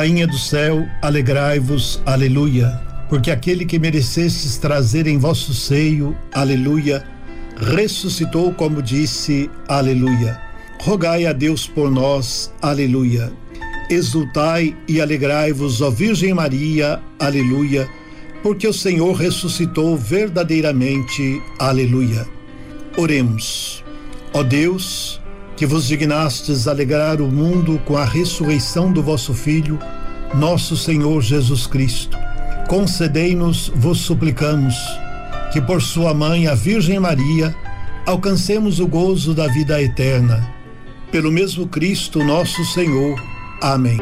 Rainha do céu, alegrai-vos, aleluia, porque aquele que merecestes trazer em vosso seio, aleluia, ressuscitou como disse, aleluia. Rogai a Deus por nós, aleluia. Exultai e alegrai-vos, ó Virgem Maria, aleluia, porque o Senhor ressuscitou verdadeiramente, aleluia. Oremos. Ó Deus, que vos dignastes alegrar o mundo com a ressurreição do vosso Filho, nosso Senhor Jesus Cristo, concedei-nos, vos suplicamos, que por sua mãe, a Virgem Maria, alcancemos o gozo da vida eterna. Pelo mesmo Cristo nosso Senhor. Amém.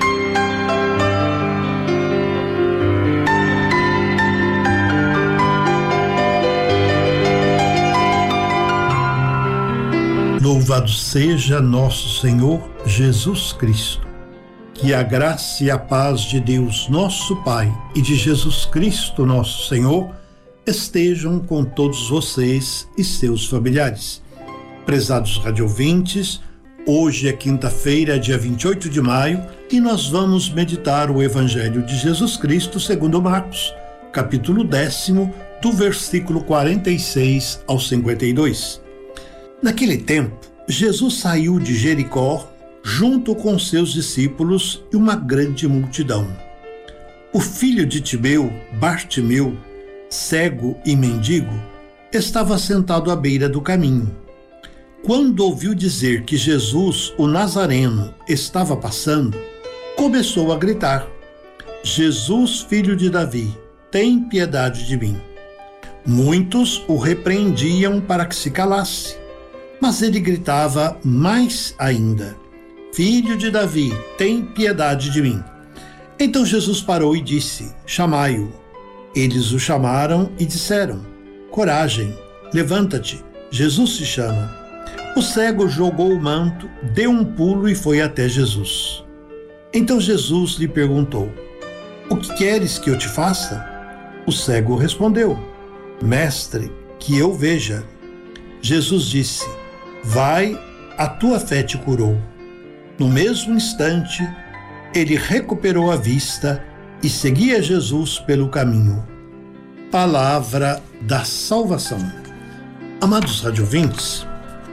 Louvado seja nosso Senhor Jesus Cristo. Que a graça e a paz de Deus, nosso Pai, e de Jesus Cristo, nosso Senhor, estejam com todos vocês e seus familiares. Prezados radiovintes, hoje é quinta-feira, dia 28 de maio, e nós vamos meditar o Evangelho de Jesus Cristo segundo Marcos, capítulo 10, do versículo 46 ao 52. Naquele tempo, Jesus saiu de Jericó junto com seus discípulos e uma grande multidão. O filho de Timeu, Bartimeu, cego e mendigo, estava sentado à beira do caminho. Quando ouviu dizer que Jesus, o Nazareno, estava passando, começou a gritar: Jesus, filho de Davi, tem piedade de mim. Muitos o repreendiam para que se calasse, mas ele gritava mais ainda: Filho de Davi, tem piedade de mim. Então Jesus parou e disse: Chamai-o. Eles o chamaram e disseram: Coragem, levanta-te, Jesus te chama. O cego jogou o manto, deu um pulo e foi até Jesus. Então Jesus lhe perguntou: O que queres que eu te faça? O cego respondeu: Mestre, que eu veja. Jesus disse: Vai, a tua fé te curou. No mesmo instante, ele recuperou a vista e seguia Jesus pelo caminho. Palavra da salvação. Amados radiovintes,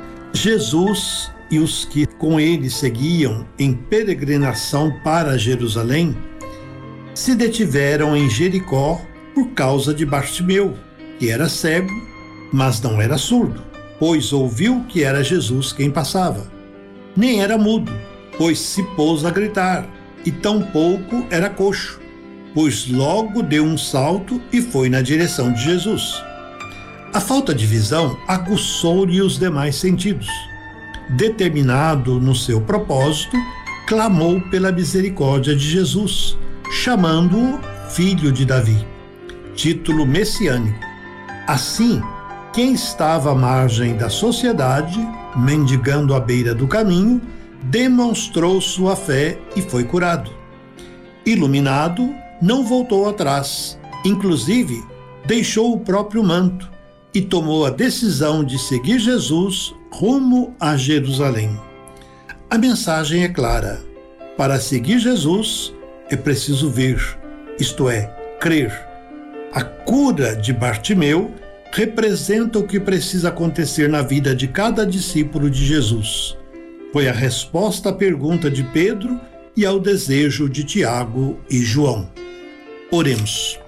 Jesus e os que com ele seguiam em peregrinação para Jerusalém se detiveram em Jericó por causa de Bartimeu, que era cego, mas não era surdo, pois ouviu que era Jesus quem passava. Nem era mudo, pois se pôs a gritar, e tampouco era coxo, pois logo deu um salto e foi na direção de Jesus. A falta de visão aguçou-lhe os demais sentidos. Determinado no seu propósito, clamou pela misericórdia de Jesus, chamando-o Filho de Davi, título messiânico. Assim, quem estava à margem da sociedade, mendigando à beira do caminho, demonstrou sua fé e foi curado. Iluminado, não voltou atrás, inclusive deixou o próprio manto e tomou a decisão de seguir Jesus rumo a Jerusalém. A mensagem é clara: para seguir Jesus é preciso ver, isto é, crer. A cura de Bartimeu representa o que precisa acontecer na vida de cada discípulo de Jesus. Foi a resposta à pergunta de Pedro e ao desejo de Tiago e João. Oremos.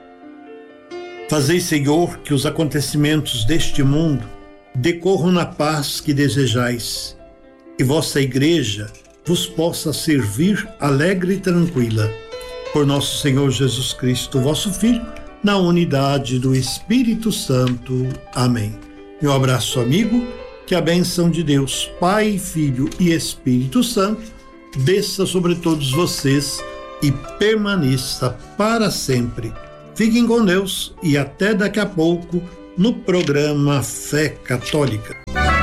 Fazei, Senhor, que os acontecimentos deste mundo decorram na paz que desejais, e vossa Igreja vos possa servir alegre e tranquila. Por nosso Senhor Jesus Cristo, vosso Filho, na unidade do Espírito Santo. Amém. Meu abraço, amigo, que a bênção de Deus, Pai, Filho e Espírito Santo, desça sobre todos vocês e permaneça para sempre. Fiquem com Deus e até daqui a pouco no programa Fé Católica.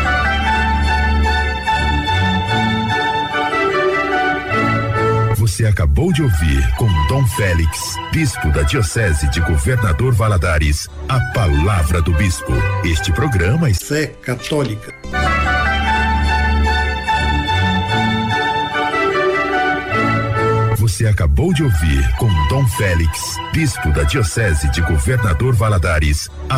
Você acabou de ouvir com Dom Félix, bispo da Diocese de Governador Valadares, a palavra do bispo. Este programa é Fé Católica. Você Você acabou de ouvir com Dom Félix, bispo da Diocese de Governador Valadares,